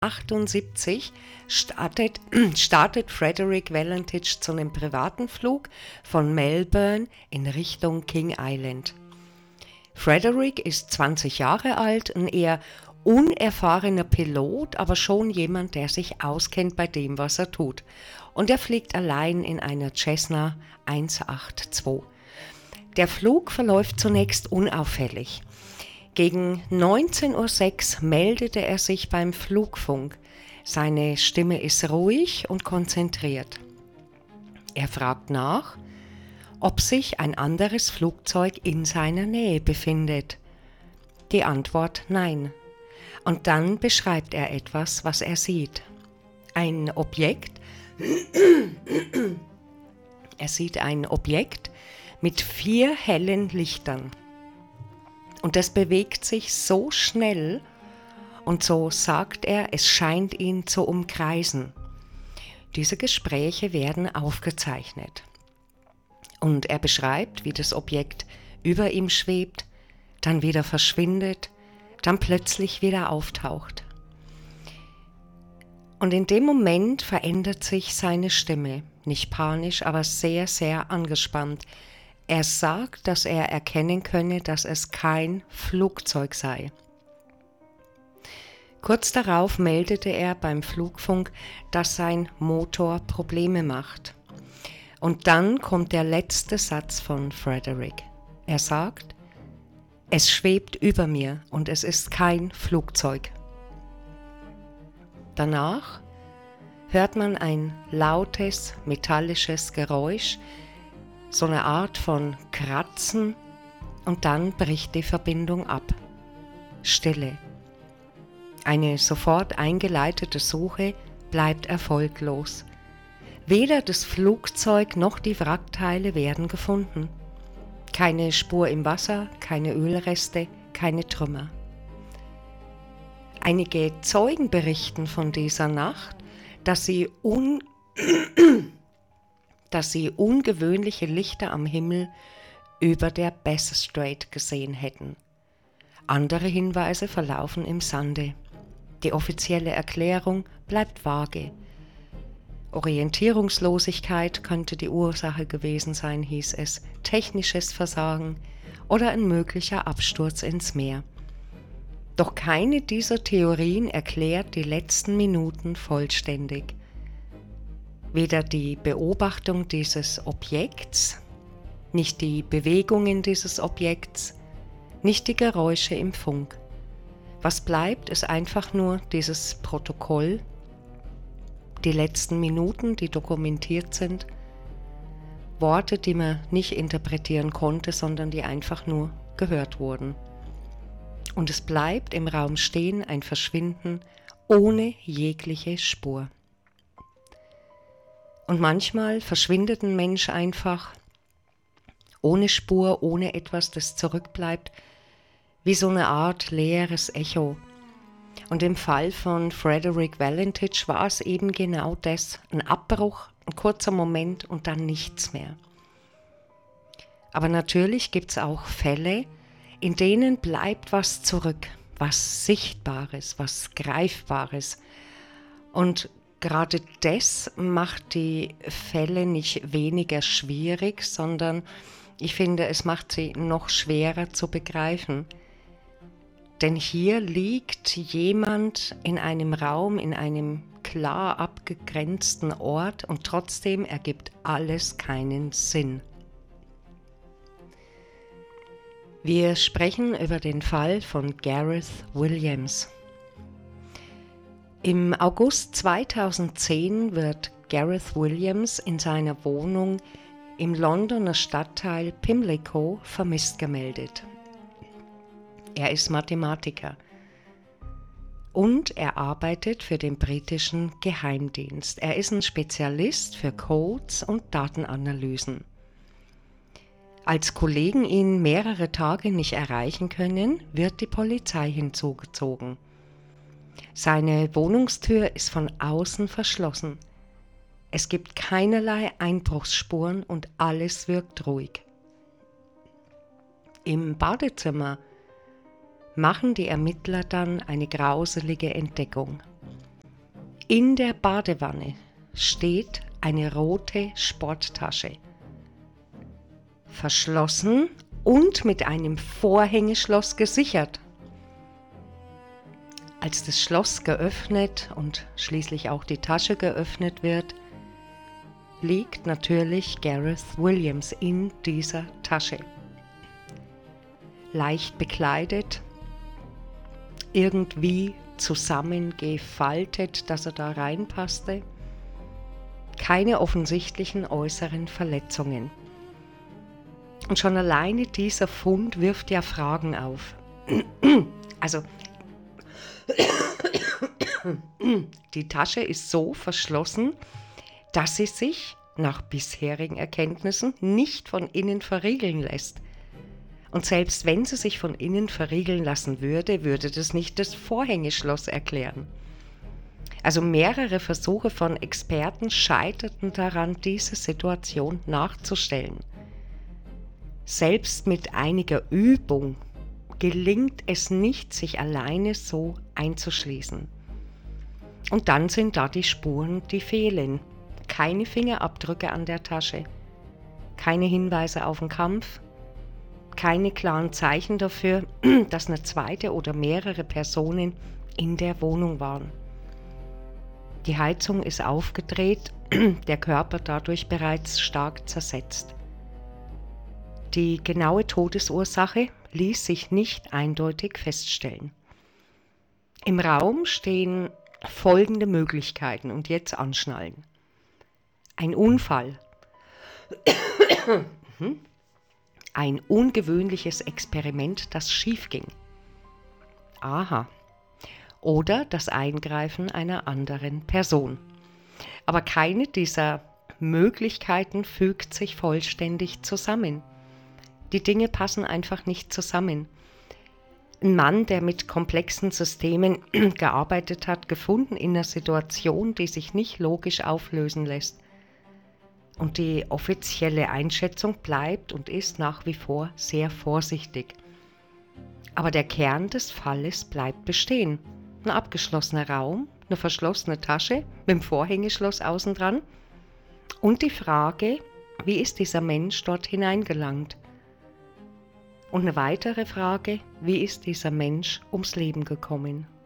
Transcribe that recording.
1978 startet Frederick Valentich zu einem privaten Flug von Melbourne in Richtung King Island. Frederick ist 20 Jahre alt, ein eher unerfahrener Pilot, aber schon jemand, der sich auskennt bei dem, was er tut. Und er fliegt allein in einer Cessna 182. Der Flug verläuft zunächst unauffällig. Gegen 19:06 Uhr meldete er sich beim Flugfunk. Seine Stimme ist ruhig und konzentriert. Er fragt nach, ob sich ein anderes Flugzeug in seiner Nähe befindet. Die Antwort nein. Und dann beschreibt er etwas, was er sieht. Ein Objekt. Er sieht ein Objekt mit 4 hellen Lichtern. Und das bewegt sich so schnell und so sagt er, es scheint ihn zu umkreisen. Diese Gespräche werden aufgezeichnet. Und er beschreibt, wie das Objekt über ihm schwebt, dann wieder verschwindet, dann plötzlich wieder auftaucht. Und in dem Moment verändert sich seine Stimme, nicht panisch, aber sehr, sehr angespannt. Er sagt, dass er erkennen könne, dass es kein Flugzeug sei. Kurz darauf meldete er beim Flugfunk, dass sein Motor Probleme macht. Und dann kommt der letzte Satz von Frederick. Er sagt, es schwebt über mir und es ist kein Flugzeug. Danach hört man ein lautes, metallisches Geräusch, so eine Art von Kratzen und dann bricht die Verbindung ab. Stille. Eine sofort eingeleitete Suche bleibt erfolglos. Weder das Flugzeug noch die Wrackteile werden gefunden. Keine Spur im Wasser, keine Ölreste, keine Trümmer. Einige Zeugen berichten von dieser Nacht, dass sie ungewöhnliche Lichter am Himmel über der Bass Strait gesehen hätten. Andere Hinweise verlaufen im Sande. Die offizielle Erklärung bleibt vage. Orientierungslosigkeit könnte die Ursache gewesen sein, hieß es, technisches Versagen oder ein möglicher Absturz ins Meer. Doch keine dieser Theorien erklärt die letzten Minuten vollständig. Weder die Beobachtung dieses Objekts, nicht die Bewegungen dieses Objekts, nicht die Geräusche im Funk. Was bleibt, ist einfach nur dieses Protokoll, die letzten Minuten, die dokumentiert sind, Worte, die man nicht interpretieren konnte, sondern die einfach nur gehört wurden. Und es bleibt im Raum stehen, ein Verschwinden ohne jegliche Spur. Und manchmal verschwindet ein Mensch einfach ohne Spur, ohne etwas, das zurückbleibt, wie so eine Art leeres Echo. Und im Fall von Frederick Valentich war es eben genau das, ein Abbruch, ein kurzer Moment und dann nichts mehr. Aber natürlich gibt es auch Fälle, in denen bleibt was zurück, was Sichtbares, was Greifbares. Und gerade das macht die Fälle nicht weniger schwierig, sondern ich finde, es macht sie noch schwerer zu begreifen. Denn hier liegt jemand in einem Raum, in einem klar abgegrenzten Ort und trotzdem ergibt alles keinen Sinn. Wir sprechen über den Fall von Gareth Williams. Im August 2010 wird Gareth Williams in seiner Wohnung im Londoner Stadtteil Pimlico vermisst gemeldet. Er ist Mathematiker und er arbeitet für den britischen Geheimdienst. Er ist ein Spezialist für Codes und Datenanalysen. Als Kollegen ihn mehrere Tage nicht erreichen können, wird die Polizei hinzugezogen. Seine Wohnungstür ist von außen verschlossen. Es gibt keinerlei Einbruchsspuren und alles wirkt ruhig. Im Badezimmer machen die Ermittler dann eine grauselige Entdeckung. In der Badewanne steht eine rote Sporttasche. Verschlossen und mit einem Vorhängeschloss gesichert. Als das Schloss geöffnet und schließlich auch die Tasche geöffnet wird, liegt natürlich Gareth Williams in dieser Tasche. Leicht bekleidet, irgendwie zusammengefaltet, dass er da reinpasste. Keine offensichtlichen äußeren Verletzungen. Und schon alleine dieser Fund wirft ja Fragen auf. Also, die Tasche ist so verschlossen, dass sie sich nach bisherigen Erkenntnissen nicht von innen verriegeln lässt. Und selbst wenn sie sich von innen verriegeln lassen würde, würde das nicht das Vorhängeschloss erklären. Also mehrere Versuche von Experten scheiterten daran, diese Situation nachzustellen. Selbst mit einiger Übung gelingt es nicht, sich alleine so einzuschließen. Und dann sind da die Spuren, die fehlen. Keine Fingerabdrücke an der Tasche, keine Hinweise auf den Kampf, keine klaren Zeichen dafür, dass eine zweite oder mehrere Personen in der Wohnung waren. Die Heizung ist aufgedreht, der Körper dadurch bereits stark zersetzt. Die genaue Todesursache ließ sich nicht eindeutig feststellen. Im Raum stehen folgende Möglichkeiten und jetzt anschnallen. Ein Unfall. Ein ungewöhnliches Experiment, das schief ging. Aha. Oder das Eingreifen einer anderen Person. Aber keine dieser Möglichkeiten fügt sich vollständig zusammen. Die Dinge passen einfach nicht zusammen. Ein Mann, der mit komplexen Systemen gearbeitet hat, gefunden in einer Situation, die sich nicht logisch auflösen lässt. Und die offizielle Einschätzung bleibt und ist nach wie vor sehr vorsichtig. Aber der Kern des Falles bleibt bestehen. Ein abgeschlossener Raum, eine verschlossene Tasche mit dem Vorhängeschloss außen dran und die Frage, wie ist dieser Mensch dort hineingelangt? Und eine weitere Frage, wie ist dieser Mensch ums Leben gekommen?